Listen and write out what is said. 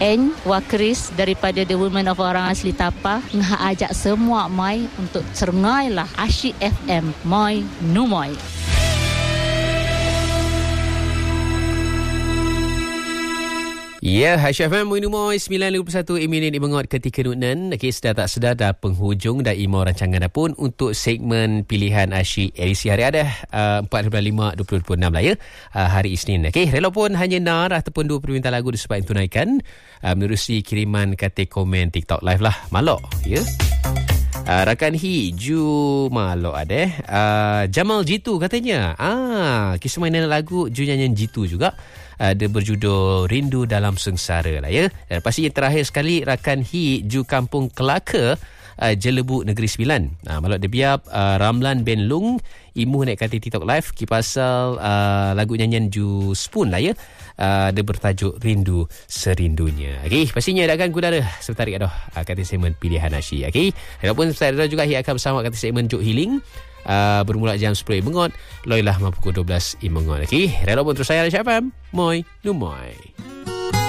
N Wakris daripada The Women of Orang Asli Tapa ngah ajak semua mai untuk serengai lah Asyik FM Moi Numoy. Ya, Asyik FM Moy 9.51 minit mengot ketika nunan. Okey, sedar tak sedar dah penghujung dah imo rancangan dah pun untuk segmen pilihan Asyik edisi hari ada 4.5.2026 lah ya. Hari Isnin. Okey, rela pun hanya nar ataupun 2 permintaan lagu disebabkan tunaikan menerusi kiriman kata komen TikTok live lah. Malok ya. Rakan Ju malok ada Jamal Jitu katanya. Kisah mainan lagu Ju nyanyian Jitu juga. Dia berjudul Rindu Dalam Sengsara lah ya. Dan pasti yang terakhir sekali Rakan Ju Kampung Kelaka Jelebu Negeri Sembilan. Malok dia biar Ramlan Ben Lung Imu naik kata TikTok live kipasal lagu nyanyian Ju Spoon lah ya. Dia bertajuk Rindu Serindunya. Okey, pastinya akan kudara sebentar kata segmen pilihan Asyik. Okey, walaupun saya juga akan bersama kata segmen Jok Healing. Bermula jam 10 mengot, loilah pukul 12 mengot. Okey, rela pun terus saya Asyik FM Moi Numoy.